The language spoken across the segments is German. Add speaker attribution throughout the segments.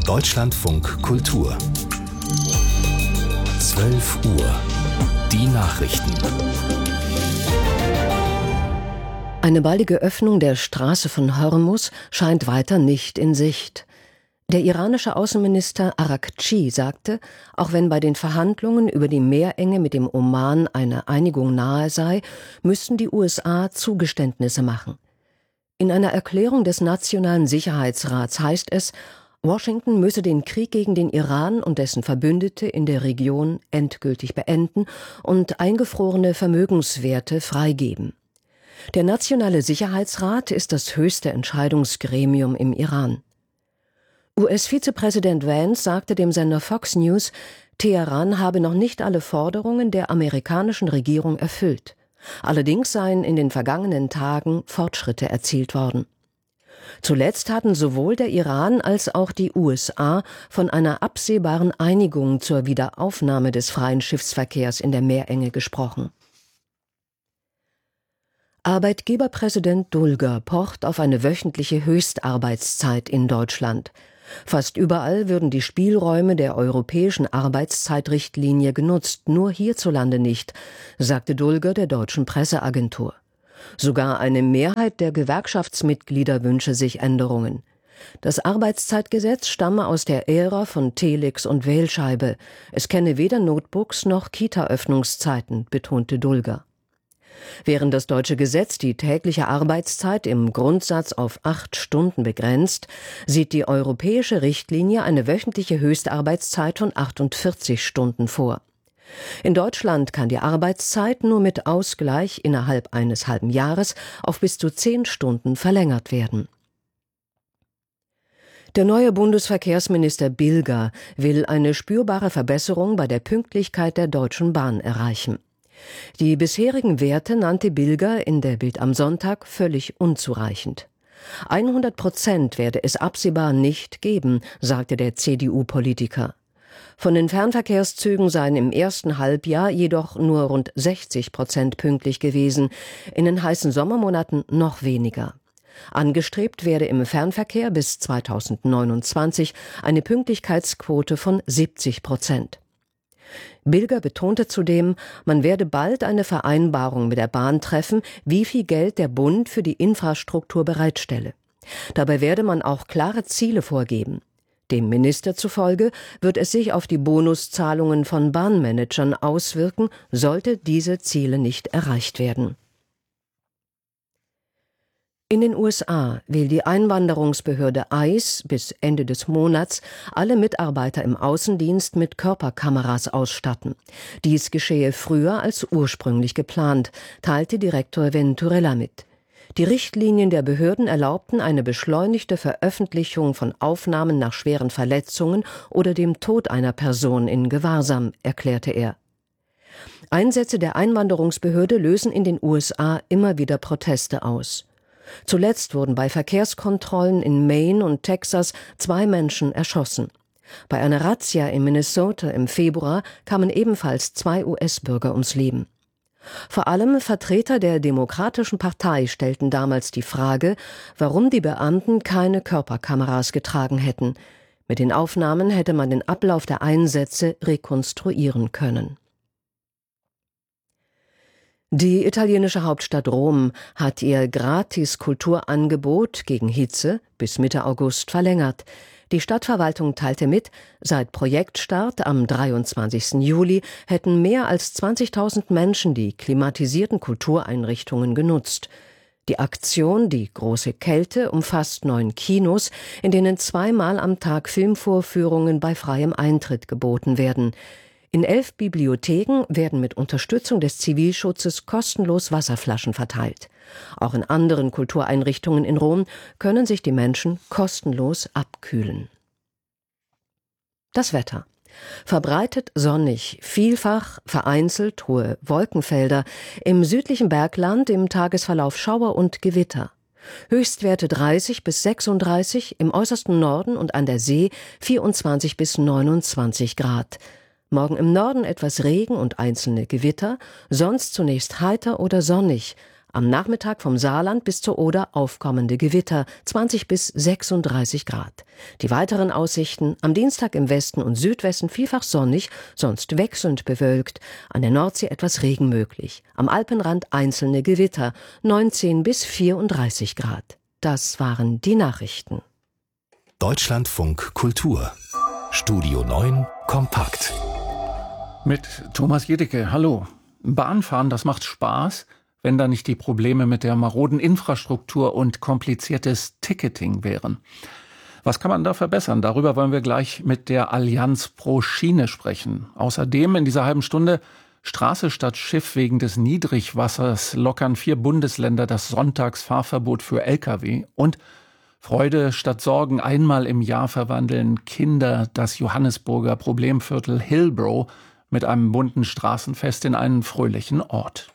Speaker 1: Deutschlandfunk Kultur 12 Uhr. Die Nachrichten.
Speaker 2: Eine baldige Öffnung der Straße von Hormuz scheint weiter nicht in Sicht. Der iranische Außenminister Araghchi sagte, auch wenn bei den Verhandlungen über die Meerenge mit dem Oman eine Einigung nahe sei, müssten die USA Zugeständnisse machen. In einer Erklärung des Nationalen Sicherheitsrats heißt es, Washington müsse den Krieg gegen den Iran und dessen Verbündete in der Region endgültig beenden und eingefrorene Vermögenswerte freigeben. Der Nationale Sicherheitsrat ist das höchste Entscheidungsgremium im Iran. US-Vizepräsident Vance sagte dem Sender Fox News, Teheran habe noch nicht alle Forderungen der amerikanischen Regierung erfüllt. Allerdings seien in den vergangenen Tagen Fortschritte erzielt worden. Zuletzt hatten sowohl der Iran als auch die USA von einer absehbaren Einigung zur Wiederaufnahme des freien Schiffsverkehrs in der Meerenge gesprochen. Arbeitgeberpräsident Dulger pocht auf eine wöchentliche Höchstarbeitszeit in Deutschland. Fast überall würden die Spielräume der europäischen Arbeitszeitrichtlinie genutzt, nur hierzulande nicht, sagte Dulger der deutschen Presseagentur. Sogar eine Mehrheit der Gewerkschaftsmitglieder wünsche sich Änderungen. Das Arbeitszeitgesetz stamme aus der Ära von Telex und Wählscheibe. Es kenne weder Notebooks noch Kita-Öffnungszeiten, betonte Dulger. Während das deutsche Gesetz die tägliche Arbeitszeit im Grundsatz auf 8 Stunden begrenzt, sieht die europäische Richtlinie eine wöchentliche Höchstarbeitszeit von 48 Stunden vor. In Deutschland kann die Arbeitszeit nur mit Ausgleich innerhalb eines halben Jahres auf bis zu 10 Stunden verlängert werden. Der neue Bundesverkehrsminister Bilger will eine spürbare Verbesserung bei der Pünktlichkeit der Deutschen Bahn erreichen. Die bisherigen Werte nannte Bilger in der Bild am Sonntag völlig unzureichend. 100% werde es absehbar nicht geben, sagte der CDU-Politiker. Von den Fernverkehrszügen seien im ersten Halbjahr jedoch nur rund 60% pünktlich gewesen, in den heißen Sommermonaten noch weniger. Angestrebt werde im Fernverkehr bis 2029 eine Pünktlichkeitsquote von 70%. Bilger betonte zudem, man werde bald eine Vereinbarung mit der Bahn treffen, wie viel Geld der Bund für die Infrastruktur bereitstelle. Dabei werde man auch klare Ziele vorgeben. Dem Minister zufolge wird es sich auf die Bonuszahlungen von Bahnmanagern auswirken, sollte diese Ziele nicht erreicht werden. In den USA will die Einwanderungsbehörde ICE bis Ende des Monats alle Mitarbeiter im Außendienst mit Körperkameras ausstatten. Dies geschehe früher als ursprünglich geplant, teilte Direktor Venturella mit. Die Richtlinien der Behörden erlaubten eine beschleunigte Veröffentlichung von Aufnahmen nach schweren Verletzungen oder dem Tod einer Person in Gewahrsam, erklärte er. Einsätze der Einwanderungsbehörde lösen in den USA immer wieder Proteste aus. Zuletzt wurden bei Verkehrskontrollen in Maine und Texas 2 Menschen erschossen. Bei einer Razzia in Minnesota im Februar kamen ebenfalls 2 US-Bürger ums Leben. Vor allem Vertreter der Demokratischen Partei stellten damals die Frage, warum die Beamten keine Körperkameras getragen hätten. Mit den Aufnahmen hätte man den Ablauf der Einsätze rekonstruieren können. Die italienische Hauptstadt Rom hat ihr Gratis-Kulturangebot gegen Hitze bis Mitte August verlängert. Die Stadtverwaltung teilte mit, seit Projektstart am 23. Juli hätten mehr als 20.000 Menschen die klimatisierten Kultureinrichtungen genutzt. Die Aktion Die große Kälte umfasst 9 Kinos, in denen 2-mal am Tag Filmvorführungen bei freiem Eintritt geboten werden. In 11 Bibliotheken werden mit Unterstützung des Zivilschutzes kostenlos Wasserflaschen verteilt. Auch in anderen Kultureinrichtungen in Rom können sich die Menschen kostenlos abkühlen. Das Wetter. Verbreitet sonnig, vielfach vereinzelt hohe Wolkenfelder, im südlichen Bergland im Tagesverlauf Schauer und Gewitter. Höchstwerte 30 bis 36, im äußersten Norden und an der See 24 bis 29 Grad. Morgen im Norden etwas Regen und einzelne Gewitter, sonst zunächst heiter oder sonnig. Am Nachmittag vom Saarland bis zur Oder aufkommende Gewitter, 20 bis 36 Grad. Die weiteren Aussichten: am Dienstag im Westen und Südwesten vielfach sonnig, sonst wechselnd bewölkt. An der Nordsee etwas Regen möglich. Am Alpenrand einzelne Gewitter, 19 bis 34 Grad. Das waren die Nachrichten.
Speaker 1: Deutschlandfunk Kultur. Studio 9 kompakt.
Speaker 3: Mit Thomas Jedicke, hallo. Bahnfahren, das macht Spaß, wenn da nicht die Probleme mit der maroden Infrastruktur und kompliziertes Ticketing wären. Was kann man da verbessern? Darüber wollen wir gleich mit der Allianz pro Schiene sprechen. Außerdem in dieser halben Stunde: Straße statt Schiff wegen des Niedrigwassers lockern 4 Bundesländer das Sonntagsfahrverbot für Lkw. Und Freude statt Sorgen: einmal im Jahr verwandeln Kinder das Johannesburger Problemviertel Hillbrow mit einem bunten Straßenfest in einen fröhlichen Ort.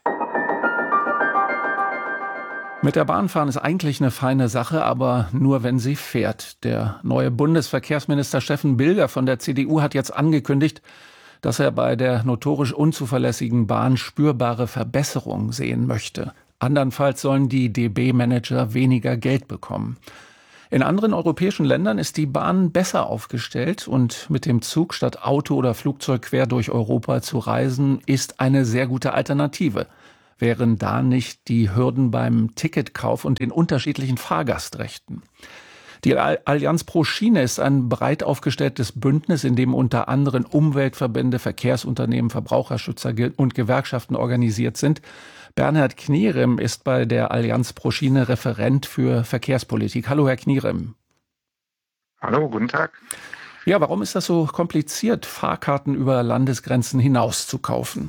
Speaker 3: Mit der Bahn fahren ist eigentlich eine feine Sache, aber nur wenn sie fährt. Der neue Bundesverkehrsminister Steffen Bilger von der CDU hat jetzt angekündigt, dass er bei der notorisch unzuverlässigen Bahn spürbare Verbesserungen sehen möchte. Andernfalls sollen die DB-Manager weniger Geld bekommen. In anderen europäischen Ländern ist die Bahn besser aufgestellt und mit dem Zug statt Auto oder Flugzeug quer durch Europa zu reisen ist eine sehr gute Alternative. Wären da nicht die Hürden beim Ticketkauf und den unterschiedlichen Fahrgastrechten? Die Allianz pro Schiene ist ein breit aufgestelltes Bündnis, in dem unter anderem Umweltverbände, Verkehrsunternehmen, Verbraucherschützer und Gewerkschaften organisiert sind. Bernhard Knierem ist bei der Allianz pro Schiene Referent für Verkehrspolitik. Hallo, Herr Knierem.
Speaker 4: Hallo, guten Tag.
Speaker 3: Ja, warum ist das so kompliziert, Fahrkarten über Landesgrenzen hinaus zu kaufen?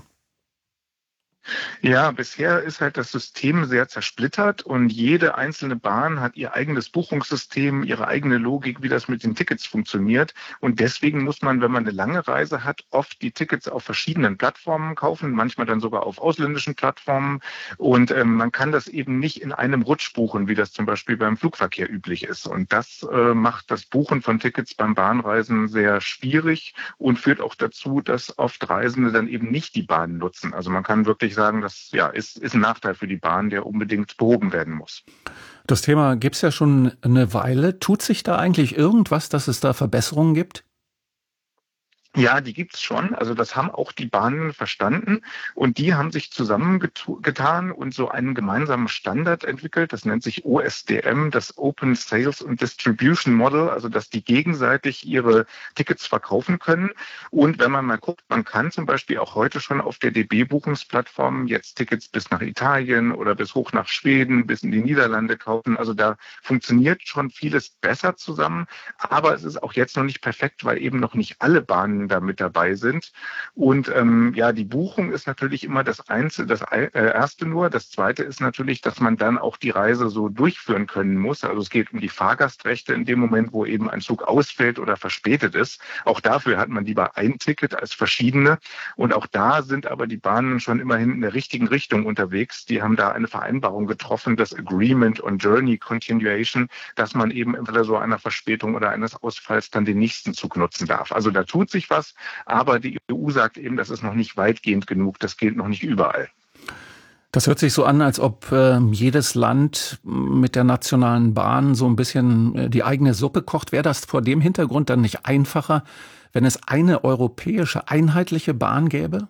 Speaker 4: Ja, bisher ist halt das System sehr zersplittert und jede einzelne Bahn hat ihr eigenes Buchungssystem, ihre eigene Logik, wie das mit den Tickets funktioniert. Und deswegen muss man, wenn man eine lange Reise hat, oft die Tickets auf verschiedenen Plattformen kaufen, manchmal dann sogar auf ausländischen Plattformen. Und man kann das eben nicht in einem Rutsch buchen, wie das zum Beispiel beim Flugverkehr üblich ist. Und das macht das Buchen von Tickets beim Bahnreisen sehr schwierig und führt auch dazu, dass oft Reisende dann eben nicht die Bahn nutzen. Also man kann wirklich sagen, das ist ein Nachteil für die Bahn, der unbedingt behoben werden muss.
Speaker 3: Das Thema gibt es ja schon eine Weile. Tut sich da eigentlich irgendwas, dass es da Verbesserungen gibt?
Speaker 4: Ja, die gibt's schon. Also das haben auch die Bahnen verstanden und die haben sich zusammengetan und so einen gemeinsamen Standard entwickelt. Das nennt sich OSDM, das Open Sales and Distribution Model, also dass die gegenseitig ihre Tickets verkaufen können. Und wenn man mal guckt, man kann zum Beispiel auch heute schon auf der DB-Buchungsplattform jetzt Tickets bis nach Italien oder bis hoch nach Schweden, bis in die Niederlande kaufen. Also da funktioniert schon vieles besser zusammen. Aber es ist auch jetzt noch nicht perfekt, weil eben noch nicht alle Bahnen da mit dabei sind. Und die Buchung ist natürlich immer das Erste nur. Das Zweite ist natürlich, dass man dann auch die Reise so durchführen können muss. Also es geht um die Fahrgastrechte in dem Moment, wo eben ein Zug ausfällt oder verspätet ist. Auch dafür hat man lieber ein Ticket als verschiedene. Und auch da sind aber die Bahnen schon immerhin in der richtigen Richtung unterwegs. Die haben da eine Vereinbarung getroffen, das Agreement on Journey Continuation, dass man eben im Falle so einer Verspätung oder eines Ausfalls dann den nächsten Zug nutzen darf. Also da tut sich was, aber die EU sagt eben, das ist noch nicht weitgehend genug, das gilt noch nicht überall.
Speaker 3: Das hört sich so an, als ob jedes Land mit der nationalen Bahn so ein bisschen die eigene Suppe kocht. Wäre das vor dem Hintergrund dann nicht einfacher, wenn es eine europäische, einheitliche Bahn gäbe?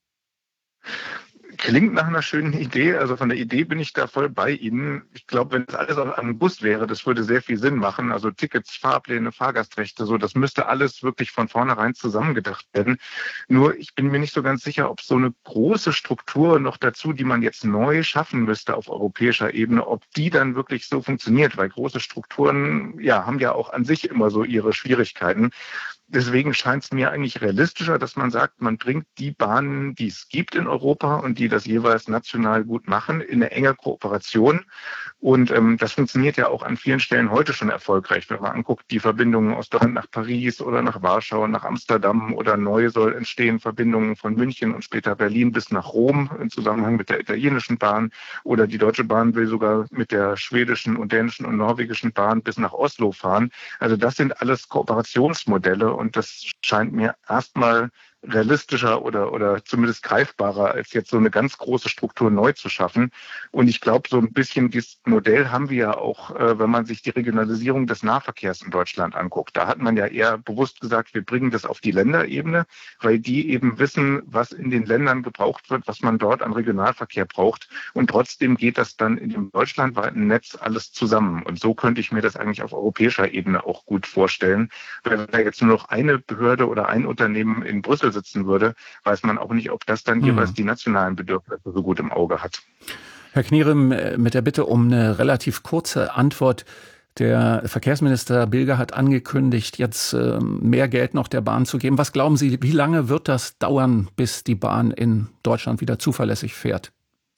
Speaker 4: Klingt nach einer schönen Idee. Also von der Idee bin ich da voll bei Ihnen. Ich glaube, wenn das alles auf einem Bus wäre, das würde sehr viel Sinn machen. Also Tickets, Fahrpläne, Fahrgastrechte, so, das müsste alles wirklich von vornherein zusammengedacht werden. Nur ich bin mir nicht so ganz sicher, ob so eine große Struktur noch dazu, die man jetzt neu schaffen müsste auf europäischer Ebene, ob die dann wirklich so funktioniert, weil große Strukturen haben ja auch an sich immer so ihre Schwierigkeiten. Deswegen scheint es mir eigentlich realistischer, dass man sagt, man bringt die Bahnen, die es gibt in Europa und die das jeweils national gut machen, in eine enge Kooperation. Und das funktioniert ja auch an vielen Stellen heute schon erfolgreich. Wenn man anguckt, die Verbindungen aus Deutschland nach Paris oder nach Warschau, nach Amsterdam oder neu soll entstehen Verbindungen von München und später Berlin bis nach Rom im Zusammenhang mit der italienischen Bahn. Oder die Deutsche Bahn will sogar mit der schwedischen und dänischen und norwegischen Bahn bis nach Oslo fahren. Also das sind alles Kooperationsmodelle. Und das scheint mir erstmal realistischer oder zumindest greifbarer, als jetzt so eine ganz große Struktur neu zu schaffen. Und ich glaube, so ein bisschen dieses Modell haben wir ja auch, wenn man sich die Regionalisierung des Nahverkehrs in Deutschland anguckt. Da hat man ja eher bewusst gesagt, wir bringen das auf die Länderebene, weil die eben wissen, was in den Ländern gebraucht wird, was man dort an Regionalverkehr braucht. Und trotzdem geht das dann in dem deutschlandweiten Netz alles zusammen. Und so könnte ich mir das eigentlich auf europäischer Ebene auch gut vorstellen. Wenn da jetzt nur noch eine Behörde oder ein Unternehmen in Brüssel sitzen würde, weiß man auch nicht, ob das dann jeweils die nationalen Bedürfnisse so gut im Auge hat.
Speaker 3: Herr Knierim, mit der Bitte um eine relativ kurze Antwort. Der Verkehrsminister Bilger hat angekündigt, jetzt mehr Geld noch der Bahn zu geben. Was glauben Sie, wie lange wird das dauern, bis die Bahn in Deutschland wieder zuverlässig fährt?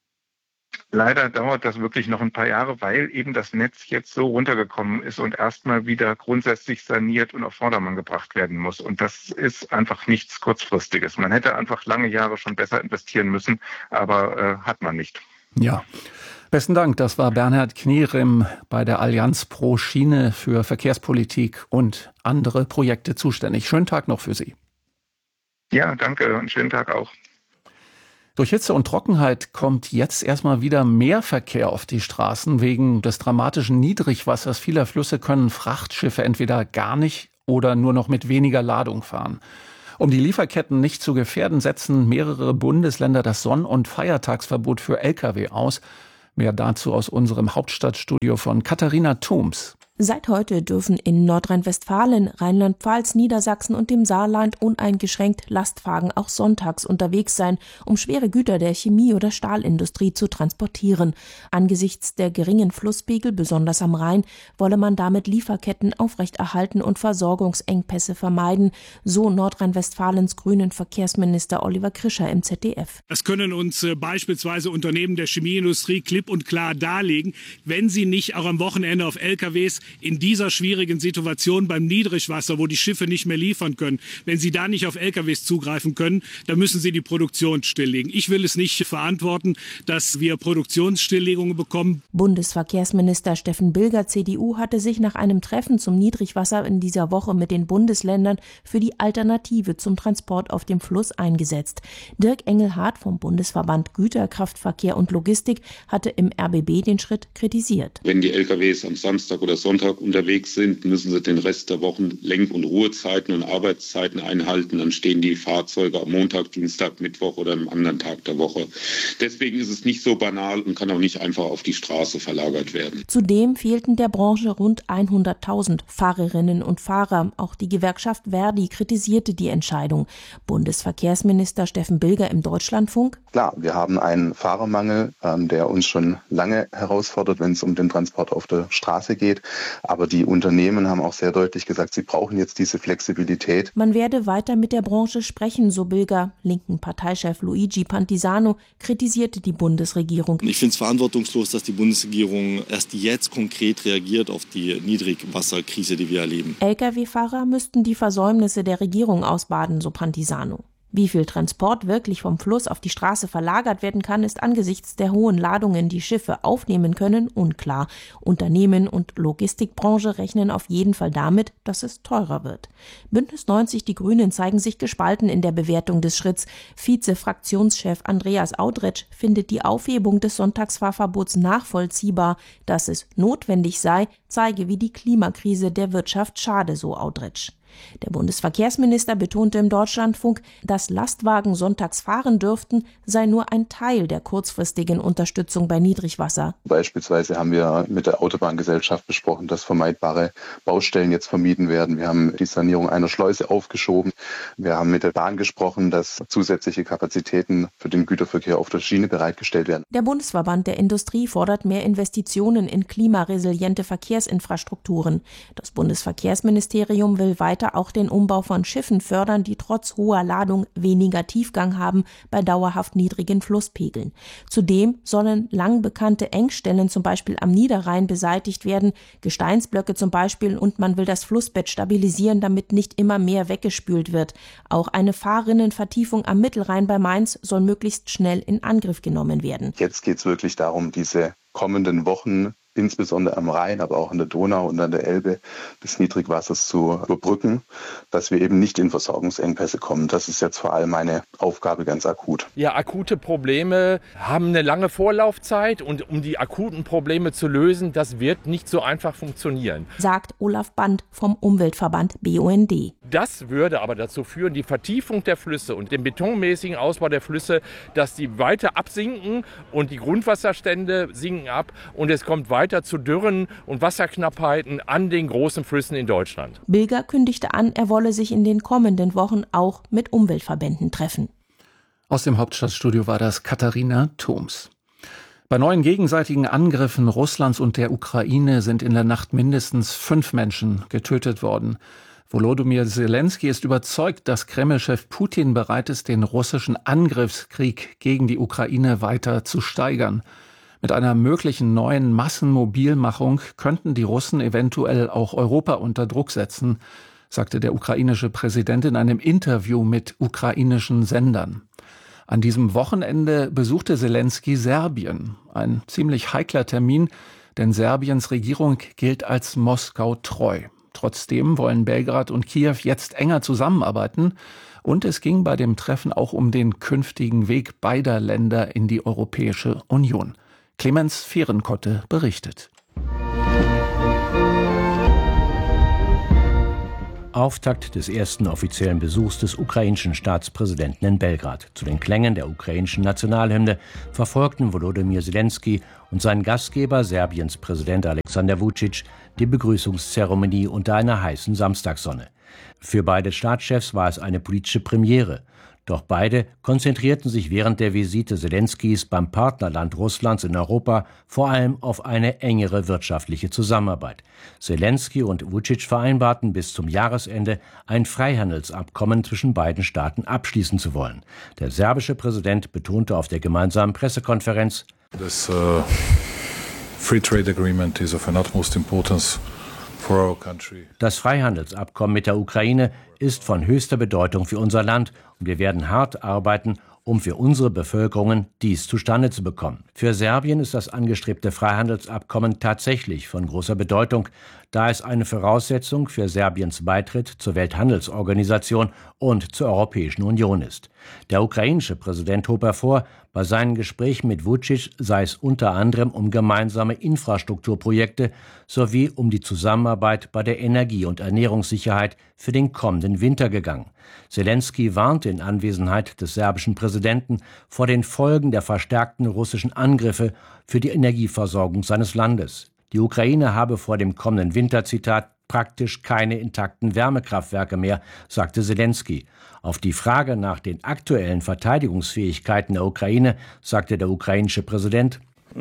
Speaker 4: Leider dauert das wirklich noch ein paar Jahre, weil eben das Netz jetzt so runtergekommen ist und erstmal wieder grundsätzlich saniert und auf Vordermann gebracht werden muss. Und das ist einfach nichts Kurzfristiges. Man hätte einfach lange Jahre schon besser investieren müssen, aber hat man nicht.
Speaker 3: Ja, besten Dank. Das war Bernhard Knierim bei der Allianz pro Schiene für Verkehrspolitik und andere Projekte zuständig. Schönen Tag noch für Sie.
Speaker 4: Ja, danke und schönen Tag auch.
Speaker 3: Durch Hitze und Trockenheit kommt jetzt erstmal wieder mehr Verkehr auf die Straßen. Wegen des dramatischen Niedrigwassers vieler Flüsse können Frachtschiffe entweder gar nicht oder nur noch mit weniger Ladung fahren. Um die Lieferketten nicht zu gefährden, setzen mehrere Bundesländer das Sonn- und Feiertagsverbot für Lkw aus. Mehr dazu aus unserem Hauptstadtstudio von Katharina Thoms.
Speaker 5: Seit heute dürfen in Nordrhein-Westfalen, Rheinland-Pfalz, Niedersachsen und dem Saarland uneingeschränkt Lastwagen auch sonntags unterwegs sein, um schwere Güter der Chemie- oder Stahlindustrie zu transportieren. Angesichts der geringen Flusspegel, besonders am Rhein, wolle man damit Lieferketten aufrechterhalten und Versorgungsengpässe vermeiden, so Nordrhein-Westfalens grünen Verkehrsminister Oliver Krischer im ZDF.
Speaker 6: Das können uns beispielsweise Unternehmen der Chemieindustrie klipp und klar darlegen, wenn sie nicht auch am Wochenende auf LKWs in dieser schwierigen Situation beim Niedrigwasser, wo die Schiffe nicht mehr liefern können, wenn sie da nicht auf LKWs zugreifen können, dann müssen sie die Produktion stilllegen. Ich will es nicht verantworten, dass wir Produktionsstilllegungen bekommen.
Speaker 5: Bundesverkehrsminister Steffen Bilger, CDU, hatte sich nach einem Treffen zum Niedrigwasser in dieser Woche mit den Bundesländern für die Alternative zum Transport auf dem Fluss eingesetzt. Dirk Engelhardt vom Bundesverband Güterkraftverkehr und Logistik hatte im RBB den Schritt kritisiert.
Speaker 7: Wenn die LKWs am Samstag oder Sonntag unterwegs sind, müssen sie den Rest der Wochen Lenk- und Ruhezeiten und Arbeitszeiten einhalten. Dann stehen die Fahrzeuge am Montag, Dienstag, Mittwoch oder am anderen Tag der Woche. Deswegen ist es nicht so banal und kann auch nicht einfach auf die Straße verlagert werden.
Speaker 5: Zudem fehlten der Branche rund 100.000 Fahrerinnen und Fahrer. Auch die Gewerkschaft Verdi kritisierte die Entscheidung. Bundesverkehrsminister Steffen Bilger im Deutschlandfunk:
Speaker 8: Klar, wir haben einen Fahrermangel, der uns schon lange herausfordert, wenn es um den Transport auf der Straße geht. Aber die Unternehmen haben auch sehr deutlich gesagt, sie brauchen jetzt diese Flexibilität.
Speaker 5: Man werde weiter mit der Branche sprechen, so Bilger. Linken Parteichef Luigi Pantisano kritisierte die Bundesregierung.
Speaker 9: Ich finde es verantwortungslos, dass die Bundesregierung erst jetzt konkret reagiert auf die Niedrigwasserkrise, die wir erleben.
Speaker 5: Lkw-Fahrer müssten die Versäumnisse der Regierung ausbaden, so Pantisano. Wie viel Transport wirklich vom Fluss auf die Straße verlagert werden kann, ist angesichts der hohen Ladungen, die Schiffe aufnehmen können, unklar. Unternehmen und Logistikbranche rechnen auf jeden Fall damit, dass es teurer wird. Bündnis 90 Die Grünen zeigen sich gespalten in der Bewertung des Schritts. Vize-Fraktionschef Andreas Audretsch findet die Aufhebung des Sonntagsfahrverbots nachvollziehbar. Dass es notwendig sei, zeige, wie die Klimakrise der Wirtschaft schade, so Audretsch. Der Bundesverkehrsminister betonte im Deutschlandfunk, dass Lastwagen sonntags fahren dürften, sei nur ein Teil der kurzfristigen Unterstützung bei Niedrigwasser.
Speaker 8: Beispielsweise haben wir mit der Autobahngesellschaft besprochen, dass vermeidbare Baustellen jetzt vermieden werden. Wir haben die Sanierung einer Schleuse aufgeschoben. Wir haben mit der Bahn gesprochen, dass zusätzliche Kapazitäten für den Güterverkehr auf der Schiene bereitgestellt werden.
Speaker 5: Der Bundesverband der Industrie fordert mehr Investitionen in klimaresiliente Verkehrsinfrastrukturen. Das Bundesverkehrsministerium will weiter auch den Umbau von Schiffen fördern, die trotz hoher Ladung weniger Tiefgang haben bei dauerhaft niedrigen Flusspegeln. Zudem sollen lang bekannte Engstellen zum Beispiel am Niederrhein beseitigt werden, Gesteinsblöcke zum Beispiel, und man will das Flussbett stabilisieren, damit nicht immer mehr weggespült wird. Auch eine Fahrrinnenvertiefung am Mittelrhein bei Mainz soll möglichst schnell in Angriff genommen werden.
Speaker 8: Jetzt geht es wirklich darum, diese kommenden Wochen insbesondere am Rhein, aber auch an der Donau und an der Elbe des Niedrigwassers zu überbrücken, dass wir eben nicht in Versorgungsengpässe kommen. Das ist jetzt vor allem meine Aufgabe ganz akut.
Speaker 10: Ja, akute Probleme haben eine lange Vorlaufzeit und um die akuten Probleme zu lösen, das wird nicht so einfach funktionieren,
Speaker 5: sagt Olaf Band vom Umweltverband BUND.
Speaker 10: Das würde aber dazu führen, die Vertiefung der Flüsse und den betonmäßigen Ausbau der Flüsse, dass die weiter absinken und die Grundwasserstände sinken ab und es kommt weiter zu Dürren und Wasserknappheiten an den großen Flüssen in Deutschland.
Speaker 5: Bilger kündigte an, er wolle sich in den kommenden Wochen auch mit Umweltverbänden treffen.
Speaker 3: Aus dem Hauptstadtstudio war das Katharina Thoms. Bei neuen gegenseitigen Angriffen Russlands und der Ukraine sind in der Nacht mindestens 5 Menschen getötet worden. Volodymyr Zelensky ist überzeugt, dass Kreml-Chef Putin bereit ist, den russischen Angriffskrieg gegen die Ukraine weiter zu steigern. Mit einer möglichen neuen Massenmobilmachung könnten die Russen eventuell auch Europa unter Druck setzen, sagte der ukrainische Präsident in einem Interview mit ukrainischen Sendern. An diesem Wochenende besuchte Zelensky Serbien. Ein ziemlich heikler Termin, denn Serbiens Regierung gilt als Moskau treu. Trotzdem wollen Belgrad und Kiew jetzt enger zusammenarbeiten. Und es ging bei dem Treffen auch um den künftigen Weg beider Länder in die Europäische Union. Clemens Fehrenkotte berichtet.
Speaker 11: Auftakt des ersten offiziellen Besuchs des ukrainischen Staatspräsidenten in Belgrad. Zu den Klängen der ukrainischen Nationalhymne verfolgten Volodymyr Zelensky und sein Gastgeber, Serbiens Präsident Alexander Vučić, die Begrüßungszeremonie unter einer heißen Samstagssonne. Für beide Staatschefs war es eine politische Premiere. Doch beide konzentrierten sich während der Visite Zelenskys beim Partnerland Russlands in Europa vor allem auf eine engere wirtschaftliche Zusammenarbeit. Zelensky und Vučić vereinbarten, bis zum Jahresende ein Freihandelsabkommen zwischen beiden Staaten abschließen zu wollen. Der serbische Präsident betonte auf der gemeinsamen Pressekonferenz:
Speaker 12: Das Free Trade Agreement is of an utmost importance.
Speaker 11: Das Freihandelsabkommen mit der Ukraine ist von höchster Bedeutung für unser Land und wir werden hart arbeiten, um für unsere Bevölkerungen dies zustande zu bekommen. Für Serbien ist das angestrebte Freihandelsabkommen tatsächlich von großer Bedeutung, da es eine Voraussetzung für Serbiens Beitritt zur Welthandelsorganisation und zur Europäischen Union ist. Der ukrainische Präsident hob hervor, bei seinen Gesprächen mit Vučić sei es unter anderem um gemeinsame Infrastrukturprojekte sowie um die Zusammenarbeit bei der Energie- und Ernährungssicherheit für den kommenden Winter gegangen. Zelensky warnte in Anwesenheit des serbischen Präsidenten vor den Folgen der verstärkten russischen Angriffe für die Energieversorgung seines Landes. Die Ukraine habe vor dem kommenden Winter, Zitat, praktisch keine intakten Wärmekraftwerke mehr, sagte Zelensky. Auf die Frage nach den aktuellen Verteidigungsfähigkeiten der Ukraine sagte der ukrainische Präsident: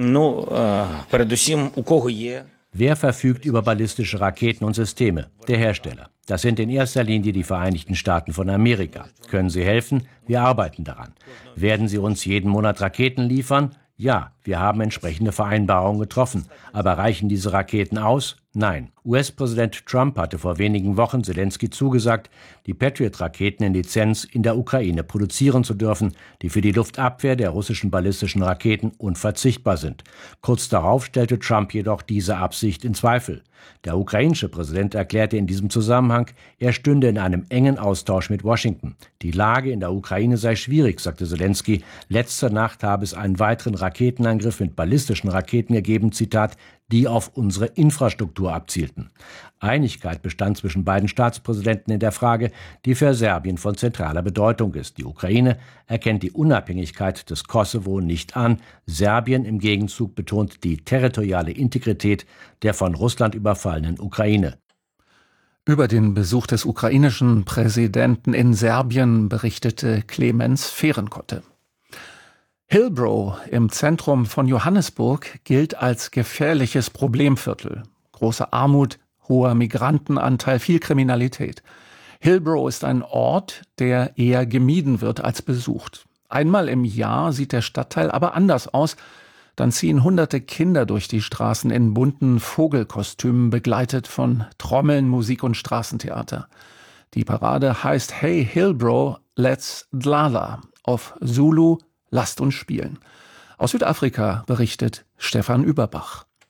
Speaker 11: Wer verfügt über ballistische Raketen und Systeme? Der Hersteller. Das sind in erster Linie die Vereinigten Staaten von Amerika. Können Sie helfen? Wir arbeiten daran. Werden Sie uns jeden Monat Raketen liefern? Ja, wir haben entsprechende Vereinbarungen getroffen. Aber reichen diese Raketen aus? Nein. US-Präsident Trump hatte vor wenigen Wochen Zelensky zugesagt, die Patriot-Raketen in Lizenz in der Ukraine produzieren zu dürfen, die für die Luftabwehr der russischen ballistischen Raketen unverzichtbar sind. Kurz darauf stellte Trump jedoch diese Absicht in Zweifel. Der ukrainische Präsident erklärte in diesem Zusammenhang, er stünde in einem engen Austausch mit Washington. Die Lage in der Ukraine sei schwierig, sagte Zelensky. Letzte Nacht habe es einen weiteren Raketenangriff mit ballistischen Raketen gegeben, Zitat, die auf unsere Infrastruktur abzielten. Einigkeit bestand zwischen beiden Staatspräsidenten in der Frage, die für Serbien von zentraler Bedeutung ist. Die Ukraine erkennt die Unabhängigkeit des Kosovo nicht an. Serbien im Gegenzug betont die territoriale Integrität der von Russland überfallenen Ukraine.
Speaker 3: Über den Besuch des ukrainischen Präsidenten in Serbien berichtete Clemens Fehrenkotte. Hillbrow im Zentrum von Johannesburg gilt als gefährliches Problemviertel. Große Armut, hoher Migrantenanteil, viel Kriminalität. Hillbrow ist ein Ort, der eher gemieden wird als besucht. Einmal im Jahr sieht der Stadtteil aber anders aus. Dann ziehen hunderte Kinder durch die Straßen in bunten Vogelkostümen, begleitet von Trommeln, Musik und Straßentheater. Die Parade heißt Hey Hillbrow, Let's Dlala, auf Zulu, lasst uns spielen. Aus Südafrika berichtet Stefan Überbach.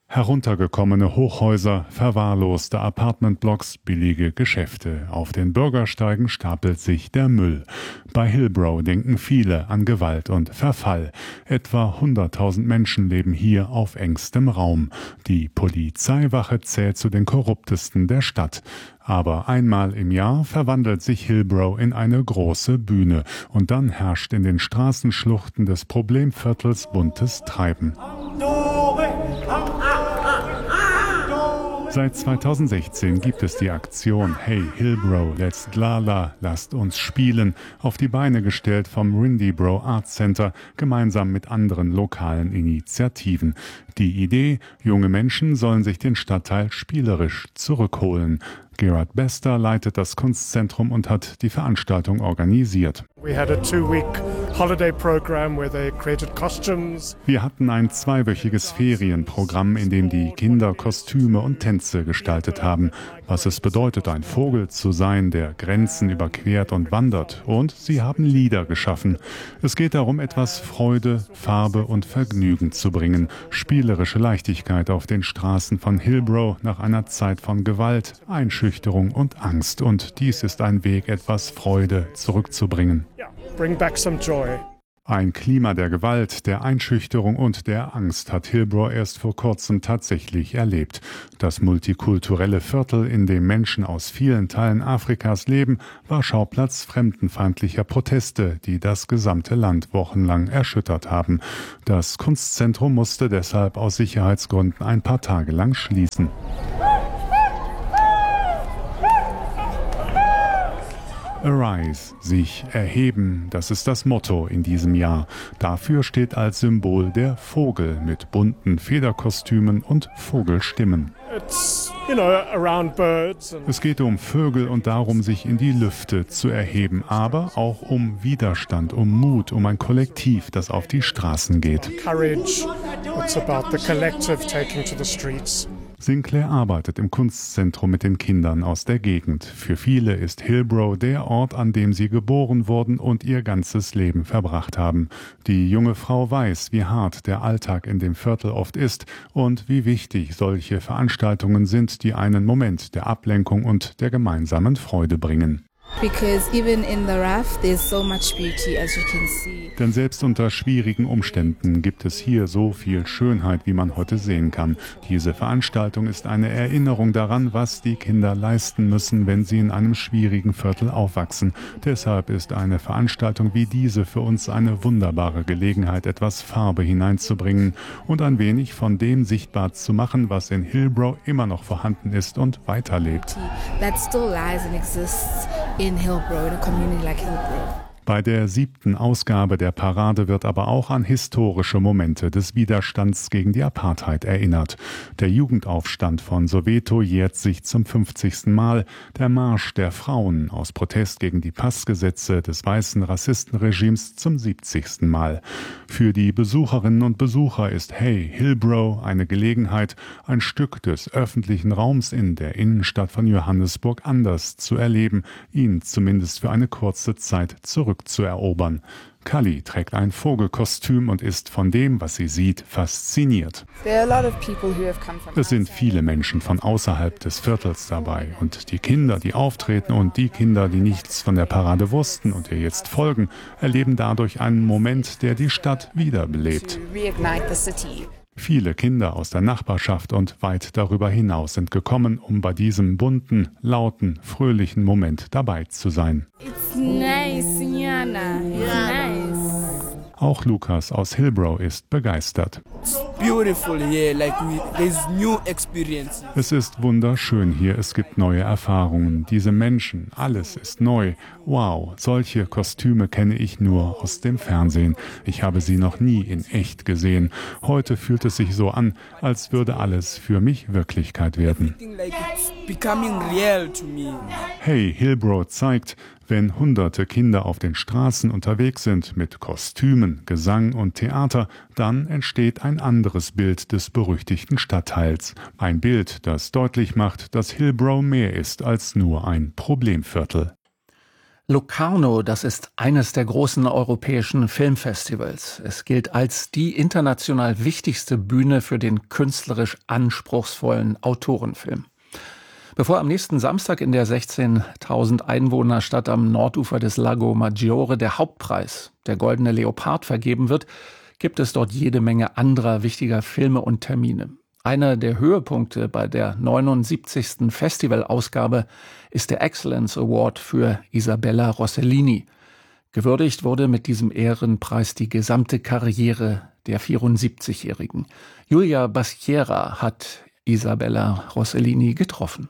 Speaker 13: Heruntergekommene Hochhäuser, verwahrloste Apartmentblocks, billige Geschäfte. Auf den Bürgersteigen stapelt sich der Müll. Bei Hillbrow denken viele an Gewalt und Verfall. Etwa 100.000 Menschen leben hier auf engstem Raum. Die Polizeiwache zählt zu den korruptesten der Stadt. Aber einmal im Jahr verwandelt sich Hillbrow in eine große Bühne. Und dann herrscht in den Straßenschluchten des Problemviertels buntes Treiben. Seit 2016 gibt es die Aktion Hey Hillbrow, Let's Glala, lasst uns spielen, auf die Beine gestellt vom Rindybrow Arts Center, gemeinsam mit anderen lokalen Initiativen. Die Idee, junge Menschen sollen sich den Stadtteil spielerisch zurückholen. Gerard Bester leitet das Kunstzentrum und hat die Veranstaltung organisiert. Wir hatten ein 2-wöchiges Ferienprogramm, in dem die Kinder Kostüme und Tänze gestaltet haben. Was es bedeutet, ein Vogel zu sein, der Grenzen überquert und wandert. Und sie haben Lieder geschaffen. Es geht darum, etwas Freude, Farbe und Vergnügen zu bringen. Spielerische Leichtigkeit auf den Straßen von Hillbrow nach einer Zeit von Gewalt, Einschüchterung und Angst. Und dies ist ein Weg, etwas Freude zurückzubringen.
Speaker 14: Bring back some joy.
Speaker 13: Ein Klima der Gewalt, der Einschüchterung und der Angst hat Hillbrow erst vor kurzem tatsächlich erlebt. Das multikulturelle Viertel, in dem Menschen aus vielen Teilen Afrikas leben, war Schauplatz fremdenfeindlicher Proteste, die das gesamte Land wochenlang erschüttert haben. Das Kunstzentrum musste deshalb aus Sicherheitsgründen ein paar Tage lang schließen. Arise, sich erheben, das ist das Motto in diesem Jahr. Dafür steht als Symbol der Vogel mit bunten Federkostümen und Vogelstimmen. Es geht um Vögel und darum, sich in die Lüfte zu erheben, aber auch um Widerstand, um Mut, um ein Kollektiv, das auf die Straßen geht. Sinclair arbeitet im Kunstzentrum mit den Kindern aus der Gegend. Für viele ist Hillbrow der Ort, an dem sie geboren wurden und ihr ganzes Leben verbracht haben. Die junge Frau weiß, wie hart der Alltag in dem Viertel oft ist und wie wichtig solche Veranstaltungen sind, die einen Moment der Ablenkung und der gemeinsamen Freude bringen. Denn selbst unter schwierigen Umständen gibt es hier so viel Schönheit, wie man heute sehen kann. Diese Veranstaltung ist eine Erinnerung daran, was die Kinder leisten müssen, wenn sie in einem schwierigen Viertel aufwachsen. Deshalb ist eine Veranstaltung wie diese für uns eine wunderbare Gelegenheit, etwas Farbe hineinzubringen und ein wenig von dem sichtbar zu machen, was in Hillbrow immer noch vorhanden ist und weiterlebt.
Speaker 15: In Hillbrow, in a community like Hillbrow.
Speaker 13: Bei der 7. Ausgabe der Parade wird aber auch an historische Momente des Widerstands gegen die Apartheid erinnert. Der Jugendaufstand von Soweto jährt sich zum 50. Mal. Der Marsch der Frauen aus Protest gegen die Passgesetze des weißen Rassistenregimes zum 70. Mal. Für die Besucherinnen und Besucher ist Hey Hillbrow eine Gelegenheit, ein Stück des öffentlichen Raums in der Innenstadt von Johannesburg anders zu erleben, ihn zumindest für eine kurze Zeit zurückzuerobern. Kali trägt ein Vogelkostüm und ist von dem, was sie sieht, fasziniert. Es sind viele Menschen von außerhalb des Viertels dabei und die Kinder, die auftreten und die Kinder, die nichts von der Parade wussten und ihr jetzt folgen, erleben dadurch einen Moment, der die Stadt wiederbelebt. Viele Kinder aus der Nachbarschaft und weit darüber hinaus sind gekommen, um bei diesem bunten, lauten, fröhlichen Moment dabei zu sein.
Speaker 15: It's nice, Yana. It's nice.
Speaker 13: Auch Lukas aus Hillbrow ist begeistert. Es ist wunderschön hier, es gibt neue Erfahrungen, diese Menschen, alles ist neu. Wow, solche Kostüme kenne ich nur aus dem Fernsehen. Ich habe sie noch nie in echt gesehen. Heute fühlt es sich so an, als würde alles für mich Wirklichkeit werden. Hey Hillbrow zeigt, wenn hunderte Kinder auf den Straßen unterwegs sind mit Kostümen, Gesang und Theater, dann entsteht ein anderes Bild des berüchtigten Stadtteils. Ein Bild, das deutlich macht, dass Hillbrow mehr ist als nur ein Problemviertel.
Speaker 3: Locarno, das ist eines der großen europäischen Filmfestivals. Es gilt als die international wichtigste Bühne für den künstlerisch anspruchsvollen Autorenfilm. Bevor am nächsten Samstag in der 16.000 Einwohnerstadt am Nordufer des Lago Maggiore der Hauptpreis, der Goldene Leopard, vergeben wird, gibt es dort jede Menge anderer wichtiger Filme und Termine. Einer der Höhepunkte bei der 79. Festivalausgabe ist der Excellence Award für Isabella Rossellini. Gewürdigt wurde mit diesem Ehrenpreis die gesamte Karriere der 74-Jährigen. Julia Baschiera hat Isabella Rossellini getroffen.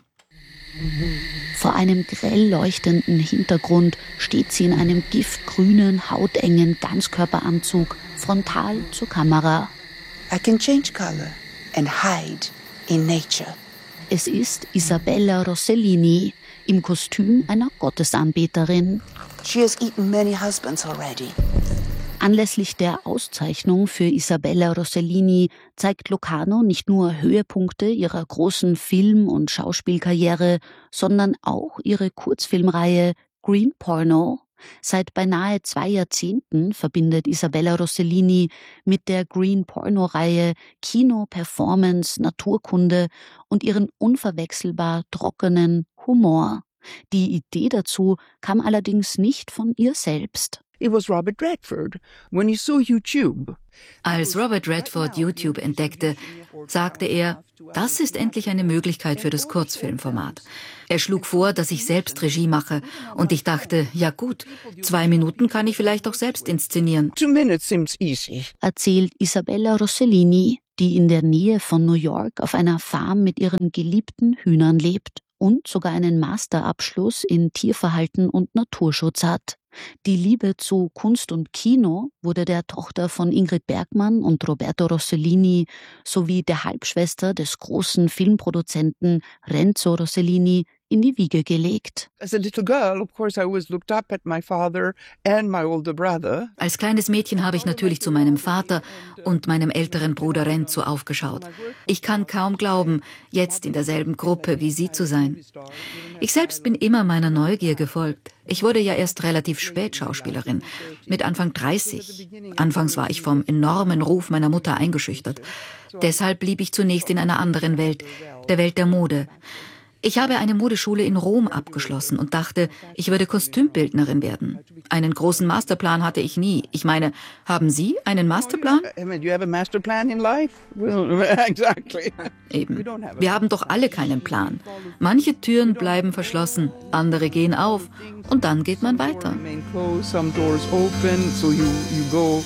Speaker 14: Vor einem grell leuchtenden Hintergrund steht sie in einem giftgrünen, hautengen Ganzkörperanzug frontal zur Kamera.
Speaker 16: I can change color and hide in nature.
Speaker 14: Es ist Isabella Rossellini im Kostüm einer Gottesanbeterin.
Speaker 16: She has eaten many husbands already.
Speaker 14: Anlässlich der Auszeichnung für Isabella Rossellini zeigt Locarno nicht nur Höhepunkte ihrer großen Film- und Schauspielkarriere, sondern auch ihre Kurzfilmreihe Green Porno. Seit beinahe 2 Jahrzehnten verbindet Isabella Rossellini mit der Green Porno-Reihe Kino, Performance, Naturkunde und ihren unverwechselbar trockenen Humor. Die Idee dazu kam allerdings nicht von ihr selbst.
Speaker 17: It was Robert Redford. When he saw YouTube.
Speaker 18: Als Robert Redford YouTube entdeckte, sagte er, das ist endlich eine Möglichkeit für das Kurzfilmformat. Er schlug vor, dass ich selbst Regie mache und ich dachte, ja gut, 2 Minuten kann ich vielleicht auch selbst inszenieren.
Speaker 17: 2 minutes seems easy.
Speaker 14: Erzählt Isabella Rossellini, die in der Nähe von New York auf einer Farm mit ihren geliebten Hühnern lebt und sogar einen Masterabschluss in Tierverhalten und Naturschutz hat. Die Liebe zu Kunst und Kino wurde der Tochter von Ingrid Bergman und Roberto Rossellini sowie der Halbschwester des großen Filmproduzenten Renzo Rossellini in die Wiege gelegt.
Speaker 17: As a little girl, of course, I always looked up at my father and my older brother.
Speaker 18: Als kleines Mädchen habe ich natürlich zu meinem Vater und meinem älteren Bruder Renzo aufgeschaut. Ich kann kaum glauben, jetzt in derselben Gruppe wie sie zu sein. Ich selbst bin immer meiner Neugier gefolgt. Ich wurde ja erst relativ spät Schauspielerin, mit Anfang 30. Anfangs war ich vom enormen Ruf meiner Mutter eingeschüchtert. Deshalb blieb ich zunächst in einer anderen Welt, der Welt der Mode. Ich habe eine Modeschule in Rom abgeschlossen und dachte, ich würde Kostümbildnerin werden. Einen großen Masterplan hatte ich nie. Ich meine, haben Sie einen Masterplan?
Speaker 17: You have a master plan in life? Well, exactly.
Speaker 18: Eben. Wir haben doch alle keinen Plan. Manche Türen bleiben verschlossen, andere gehen auf und dann geht man weiter.
Speaker 17: Some doors open, so you go.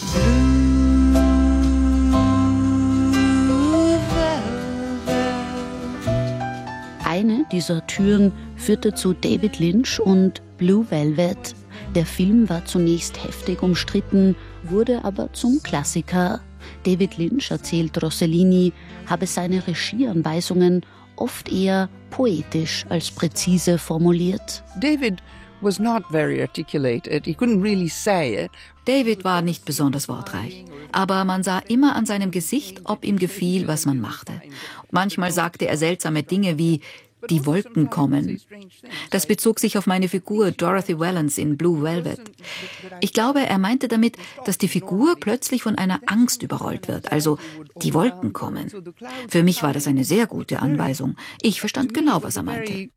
Speaker 14: Eine dieser Türen führte zu David Lynch und Blue Velvet. Der Film war zunächst heftig umstritten, wurde aber zum Klassiker. David Lynch, erzählt Rossellini, habe seine Regieanweisungen oft eher poetisch als präzise formuliert.
Speaker 17: David was not very articulated. He couldn't really say it.
Speaker 18: David war nicht besonders wortreich, aber man sah immer an seinem Gesicht, ob ihm gefiel, was man machte. Manchmal sagte er seltsame Dinge wie die Wolken kommen. Das bezog sich auf meine Figur Dorothy Wallens in Blue Velvet. Ich glaube, er meinte damit, dass die Figur plötzlich von einer Angst überrollt wird, also die Wolken kommen. Für mich war das eine sehr gute Anweisung. Ich verstand genau, was er meinte.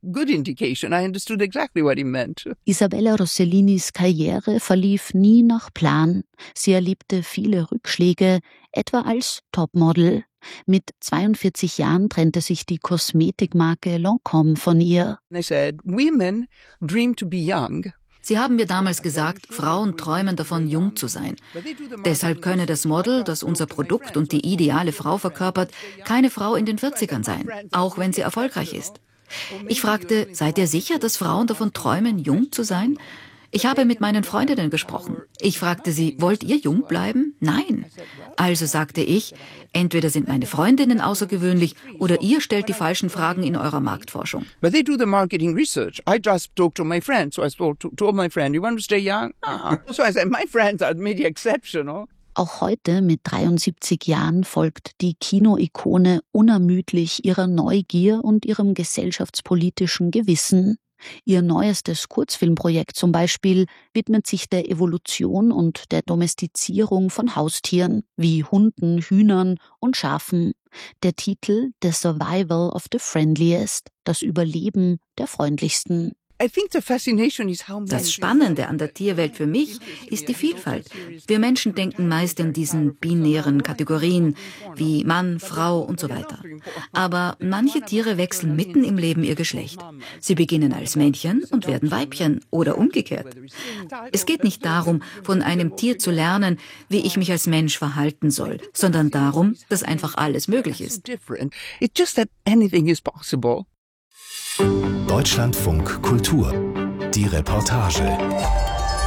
Speaker 14: Isabella Rossellinis Karriere verlief nie nach Plan. Sie erlebte viele Rückschläge, etwa als Topmodel. Mit 42 Jahren trennte sich die Kosmetikmarke Lancôme von ihr.
Speaker 18: Sie haben mir damals gesagt, Frauen träumen davon, jung zu sein. Deshalb könne das Model, das unser Produkt und die ideale Frau verkörpert, keine Frau in den 40ern sein, auch wenn sie erfolgreich ist. Ich fragte, seid ihr sicher, dass Frauen davon träumen, jung zu sein? Ich habe mit meinen Freundinnen gesprochen. Ich fragte sie, wollt ihr jung bleiben? Nein. Also sagte ich, entweder sind meine Freundinnen außergewöhnlich oder ihr stellt die falschen Fragen in eurer Marktforschung.
Speaker 17: But they do the marketing research. I just talked to my friends, so I told my friend, you want to stay young? So I said, my friends are maybe exceptional.
Speaker 14: Auch heute mit 73 Jahren folgt die Kino-Ikone unermüdlich ihrer Neugier und ihrem gesellschaftspolitischen Gewissen. Ihr neuestes Kurzfilmprojekt zum Beispiel widmet sich der Evolution und der Domestizierung von Haustieren wie Hunden, Hühnern und Schafen. Der Titel The Survival of the Friendliest, das Überleben der Freundlichsten.
Speaker 18: Das Spannende an der Tierwelt für mich ist die Vielfalt. Wir Menschen denken meist in diesen binären Kategorien wie Mann, Frau und so weiter. Aber manche Tiere wechseln mitten im Leben ihr Geschlecht. Sie beginnen als Männchen und werden Weibchen oder umgekehrt. Es geht nicht darum, von einem Tier zu lernen, wie ich mich als Mensch verhalten soll, sondern darum, dass einfach alles möglich ist.
Speaker 1: Deutschlandfunk Kultur. Die Reportage.